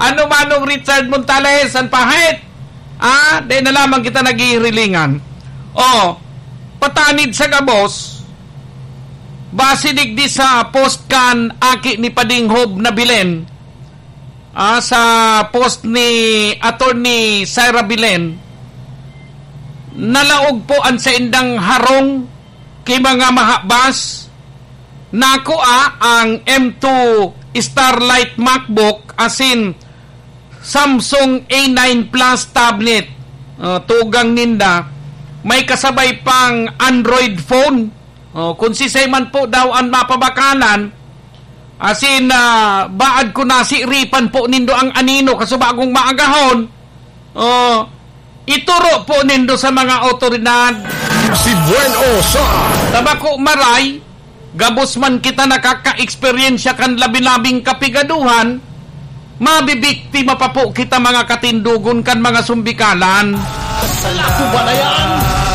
Ano manong Richard Montales, ang pahit? Di na lamang kita nagihirilingan. Patanid sa gabos, basidig di sa post kan aki ni Padinghob na bilen, sa post ni Attorney Syra Bilen, nalaog po ang sa indang harong kay mga mahabas, nako ang M2 Starlight MacBook asin Samsung A9 Plus tablet, tugang ninda, may kasabay pang Android phone. Kung sisay man po daw ang mapabakalan, asin baad ko na si ripan po nindo ang anino kaso bagong maagahon, ituro po nindo sa mga otoridad. Si Buen Osa. Tabako maray, gabos man kita nakaka-eksperyensya kan labi-labing kapigaduhan, mabibiktima pa po kita mga katindugon kan mga sumbikalan. Salako ba na yan?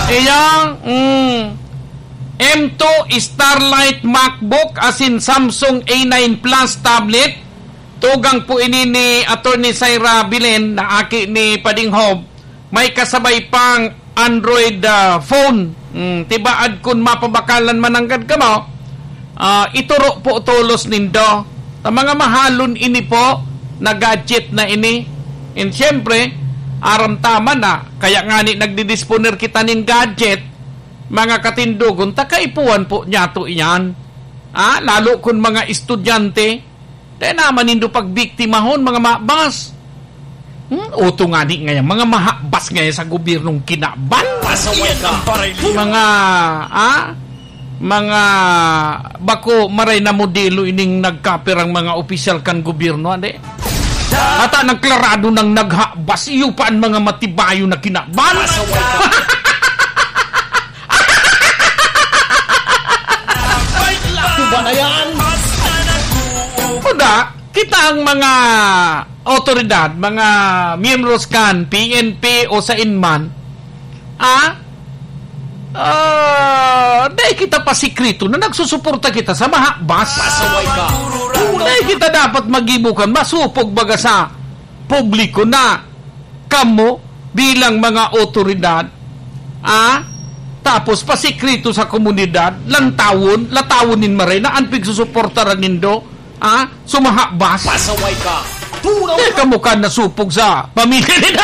M2 Starlight MacBook asin Samsung A9 Plus tablet, tugang po ini ni Attorney Syra Bilen na aki ni Padinghob, may kasabay pang Android phone. Tibaad kun mapabakalan mananggad ka mo, ituro po tulos nindo ta mga mahalon ini po na gadget na ini. And syempre aram tama na kaya nga ni nagdidisponer kita nin gadget, mga katindugon, takaipuan po niya to iyan. Lalo kun mga estudyante, dahil naman nindo pagbiktimahon mga mahabas. Uto nga ni ngayon, mga mahabas ngayon sa gobyernong kinaban. Mga bako maray na modelo ining nagkapirang mga opisyal kan gobyerno, ade. Ata nagklarado ng naghabas, iyo pa ang mga matibayo na kinaban. Kuda, kita ang mga otoridad, mga miyembros kan, PNP o sa inman, dahil kita pasikrito na nagsusuporta kita sa mahabas. Dahil kita dapat magibukan, masupog baga sa publiko na kamo bilang mga otoridad, tapos pasikrito sa komunidad, latawon maray na ang pigsusuportaran nindo, sumahabas. Pasaway ka. Dahil kamukha na supog sa pamilya nila.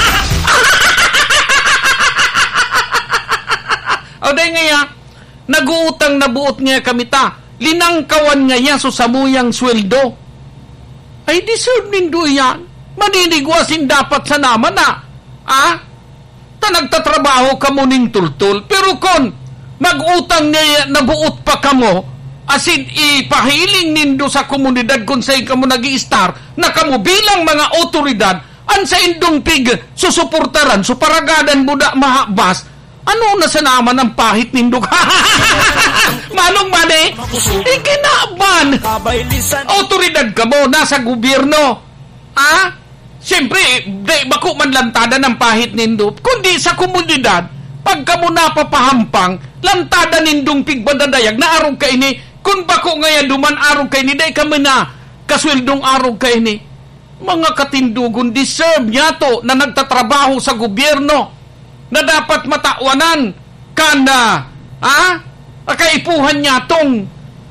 Dahil nga, nag-uutang na buot nga kami ta. Linangkawan nga yan so samuyang sweldo. Ay, deserve nindo yan. Maninigwasin dapat sa naman na. Ta nagtatrabaho ka mo ning tultul. Pero kon, mag-utang nga na buot pa ka mo, asin ipahiling nindo sa komunidad kung sa'yo ka mo nag-i-star, na ka mo bilang mga otoridad, an sa indong pig, susuportaran, suparagadan buda mahabas, ano na sa naman ang pahit nindo? Manong mani? Ikinaban! Otoridad ka mo, nasa gobyerno. Siyempre, bako man lantada ng pahit nindo, kundi sa komunidad, pagka mo napapahampang, lantada nindong pigbadadayag na araw ka ini, kung bako ngayon duman araw ka ini, day kami na kasweldong araw ka ini. Mga katindugon, deserve niya to na nagtatrabaho sa gobyerno, na dapat matawanan kana kaipuhan niya tong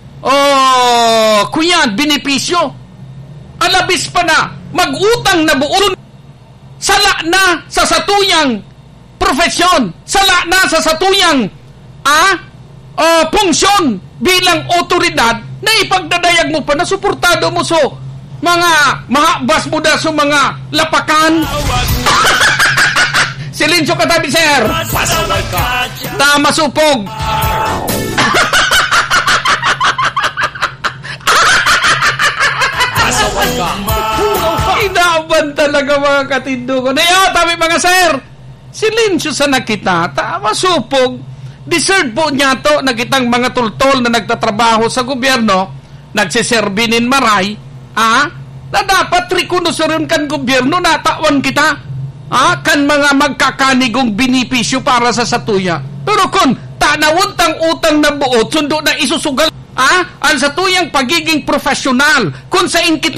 benepisyo. Alabis pa na mag-utang na buon, sala na sa satuyang profesyon, sala na sa satuyang funksyon bilang otoridad, na ipagdadayag mo pa na suportado mo so mga mahabas mo da so mga lapakan. Silencio ka tabi, sir. Pasaway ka. Tama supog. Pasaway ka. Inaban talaga mga katindugon. Tabi mga sir. Silencio sa nakita. Tama supog. Deserve po niya to na kitang mga tultol na nagtatrabaho sa gobyerno, nagsiserbinin maray, na dapat rikunosorin kan gobyerno na tawan kita. Kan mga magkakanigong binipisyo para sa satuya. Pero kung tanawuntang utang na buot, sundo na isusugal, ang satuyang pagiging profesional, kung sa kita